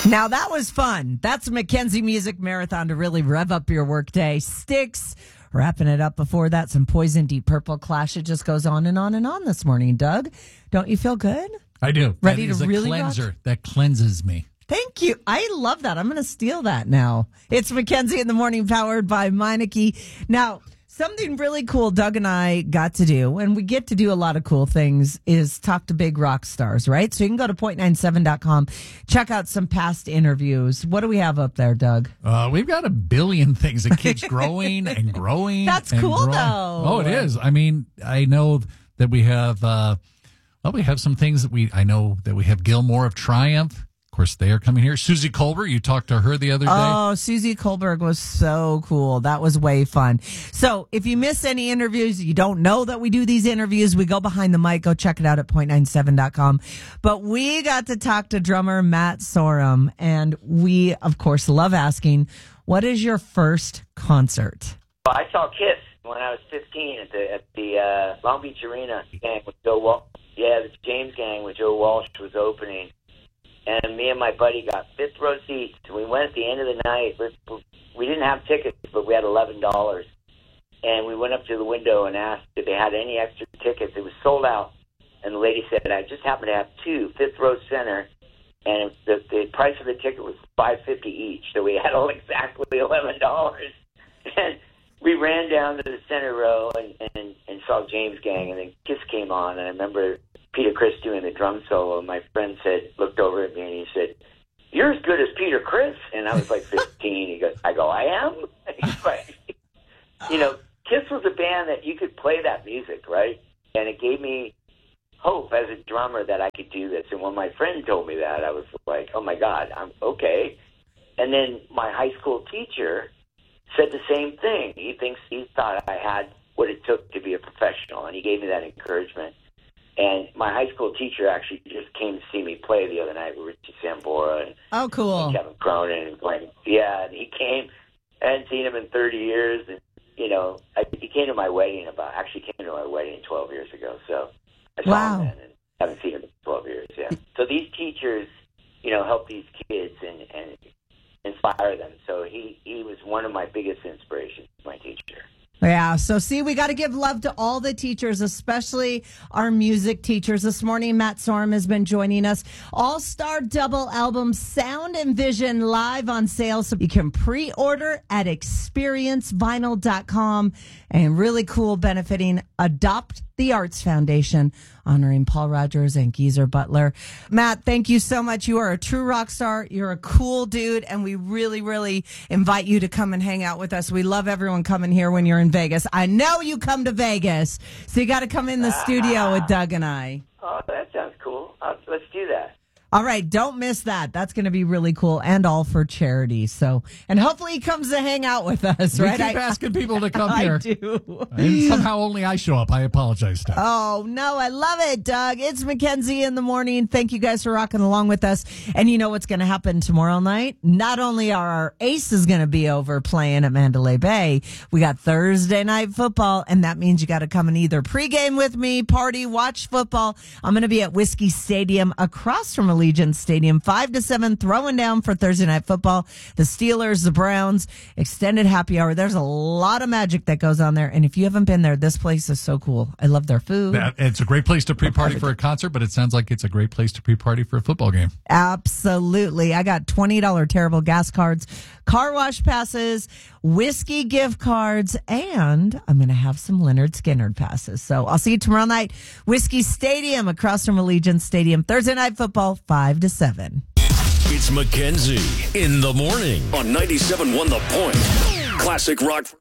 Now that was fun. That's a Mackenzie Music Marathon to really rev up your workday. Styx, wrapping it up before that, some Poison, Deep Purple, Clash. It just goes on and on and on this morning. Doug, don't you feel good? I do. Ready that is to really a cleanser rock? that cleanses me. Thank you. I love that. I'm going to steal that now. It's Mackenzie in the Morning, powered by Meineke. Now, something really cool Doug and I got to do, and we get to do a lot of cool things, is talk to big rock stars, right? So you can go to point97.com, check out some past interviews. What do we have up there, Doug? We've got a billion things. It keeps growing and growing. That's and cool, growing. though. Oh, it is. I mean, I know that we have, we have some things that I know that we have Gilmore of Triumph. Of course, they are coming here. Susie Colbert, you talked to her the other day. Oh, Susie Colbert was so cool. That was way fun. So if you miss any interviews, you don't know that we do these interviews, we go behind the mic. Go check it out at point97.com. But we got to talk to drummer Matt Sorum, and we, of course, love asking, what is your first concert? Well, I saw Kiss when I was 15 at the Long Beach Arena gang with Joe Walsh. Yeah, the James Gang with Joe Walsh was opening. And me and my buddy got fifth row seats. We went at the end of the night. We didn't have tickets, but we had $11. And we went up to the window and asked if they had any extra tickets. It was sold out. And the lady said, I just happen to have two, fifth row center. And the price of the ticket was $5.50 each. So we had exactly $11. And we ran down to the center row and saw James Gang. And then Kiss came on. And I remember Peter Criss doing the drum solo. My friend looked over at me and he said, "You're as good as Peter Criss." And I was like 15. I am? He's like, Kiss was a band that you could play that music, right? And it gave me hope as a drummer that I could do this. And when my friend told me that, I was like, oh my God, I'm okay. And then my high school teacher said the same thing. He thought I had what it took to be a professional, and he gave me that encouragement. And my high school teacher actually just came to see me play the other night with Richie Sambora and, cool. and Kevin Cronin and Glenn. Yeah, and he came. I hadn't seen him in 30 years, and he came to my wedding 12 years ago. So I saw him then, and haven't seen him in 12 years. Yeah. So these teachers, help these kids and inspire them. So he was one of my biggest inspirations, my teacher. Yeah, so see, we got to give love to all the teachers, especially our music teachers. This morning, Matt Sorum has been joining us. All-Star double album Sound and Vision live on sale. So you can pre-order at experiencevinyl.com. And really cool, benefiting Adopt the Arts Foundation, honoring Paul Rogers and Geezer Butler. Matt, thank you so much. You are a true rock star. You're a cool dude, and we really, really invite you to come and hang out with us. We love everyone coming here when you're in Vegas. I know you come to Vegas, so you got to come in the studio with Doug and I. Oh, that sounds cool. Let's do that. All right, don't miss that. That's going to be really cool, and all for charity. So, and hopefully he comes to hang out with us, right? We keep asking people to come here. I do. And somehow only I show up. I apologize, Steph. Oh, no, I love it, Doug. It's Mackenzie in the morning. Thank you guys for rocking along with us. And you know what's going to happen tomorrow night? Not only are our Aces going to be over playing at Mandalay Bay, we got Thursday night football, and that means you got to come and either pregame with me, party, watch football. I'm going to be at Whiskey Stadium across from Allegiant Stadium, 5 to 7, throwing down for Thursday night football. The Steelers, the Browns, extended happy hour. There's a lot of magic that goes on there. And if you haven't been there, this place is so cool. I love their food. It's a great place to pre-party for a concert, but it sounds like it's a great place to pre-party for a football game. Absolutely. I got $20 Terrible gas cards, car wash passes, whiskey gift cards, and I'm going to have some Leonard Skinner passes. So I'll see you tomorrow night, Whiskey Stadium across from Allegiant Stadium, Thursday night football, 5 to 7. It's Mackenzie in the morning on 97.1 The Point. Classic rock.